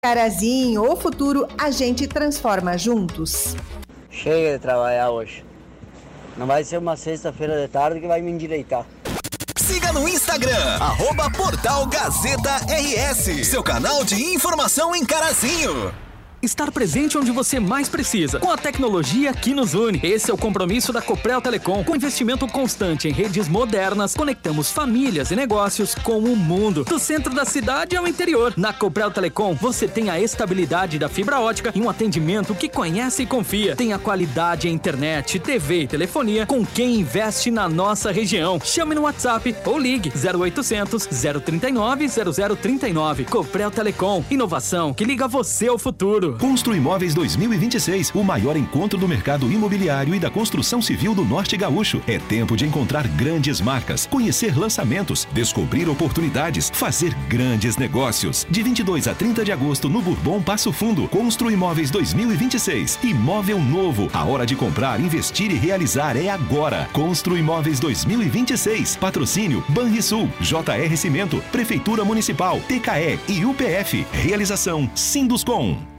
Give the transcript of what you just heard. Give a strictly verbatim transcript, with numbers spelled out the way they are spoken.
Carazinho, o futuro a gente transforma juntos. Chega de trabalhar hoje. Não vai ser uma sexta-feira de tarde que vai me endireitar. Siga no Instagram, arroba Portal Gazeta R S, seu canal de informação em Carazinho. Estar presente onde você mais precisa, com a tecnologia que nos une. Esse é o compromisso da Coprel Telecom. Com investimento constante em redes modernas, conectamos famílias e negócios com o mundo. Do centro da cidade ao interior. Na Coprel Telecom, você tem a estabilidade da fibra ótica e um atendimento que conhece e confia. Tem a qualidade em internet, T V e telefonia com quem investe na nossa região. Chame no WhatsApp ou ligue zero oitocentos, zero trinta e nove, zero zero trinta e nove. Coprel Telecom, inovação que liga você ao futuro. Construimóveis dois mil e vinte e seis, o maior encontro do mercado imobiliário e da construção civil do Norte Gaúcho. É tempo de encontrar grandes marcas, conhecer lançamentos, descobrir oportunidades, fazer grandes negócios. De vinte e dois a trinta de agosto no Bourbon Passo Fundo. Construimóveis dois mil e vinte e seis. Imóvel novo. A hora de comprar, investir e realizar é agora. Construimóveis dois mil e vinte e seis. Patrocínio Banrisul, J R Cimento, Prefeitura Municipal, T K E e U P F. Realização Sinduscom.